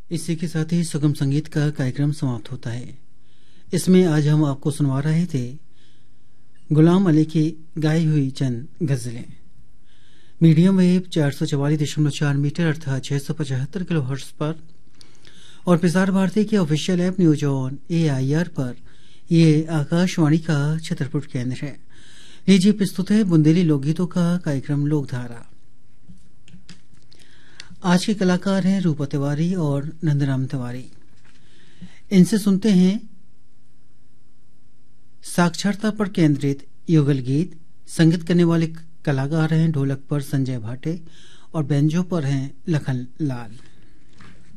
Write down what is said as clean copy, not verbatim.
इसी के साथ ही सुगम संगीत का कार्यक्रम समाप्त होता है। इसमें आज हम आपको सुनवा रहे थे गुलाम अली की गाई हुई चंद गजलें। मीडियम वेव 444.4 मीटर अर्थात 675 किलोहर्ट्ज पर और प्रसार भारती के official app news on AIR पर ये आकाशवाणी का छतरपुर केंद्र है। लीजिए प्रस्तुत है बुंदेली लोकगीतों का कार्यक्रम लोकधारा। आज के कलाकार हैं रूपा तिवारी और नंदराम तिवारी। इनसे सुनते हैं साक्षरता पर केंद्रित युगल गीत। संगीत करने वाले कलाकार हैं ढोलक पर संजय भाटे और बेंजो पर हैं लखन लाल।